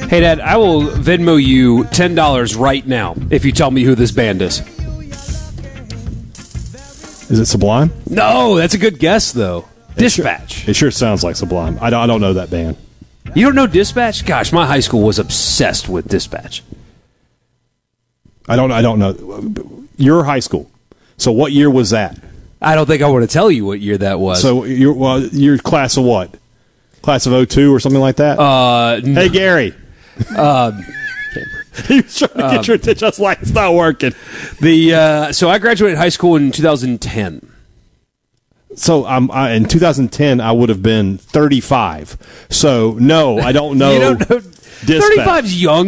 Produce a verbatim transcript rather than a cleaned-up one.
Hey, Dad, I will Venmo you ten dollars right now if you tell me who this band is. Is it Sublime? No, that's a good guess, though. Dispatch. It sure, it sure sounds like Sublime. I don't, I don't know that band. You don't know Dispatch? Gosh, my high school was obsessed with Dispatch. I don't. I don't know. Your high school. So what year was that? I don't think I want to tell you what year that was. So you're well, you're class of what? Class of oh two or something like that? Uh, no. Hey, Gary. Um, He was trying to get um, your attention. Just like it's not working. The uh, so I graduated high school in two thousand ten. So um, I, in two thousand ten, I would have been thirty-five. So no, I don't know. You don't know. thirty-five's young.